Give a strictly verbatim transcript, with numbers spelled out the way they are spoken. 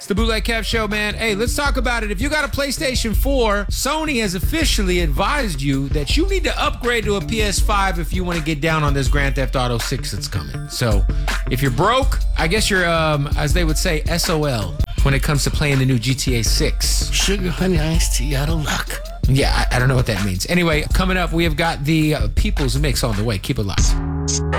the Bootleg Kev Show, man. Hey, let's talk about it. If you got a PlayStation four, Sony has officially advised you that you need to upgrade to a P S five if you want to get down on this Grand Theft Auto six that's coming. So if you're broke, I guess you're, um, as they would say, S O L when it comes to playing the new G T A six. Sugar, honey, iced tea, out of luck. Yeah, I, I don't know what that means. Anyway, coming up, we have got the uh, People's Mix on the way. Keep it locked.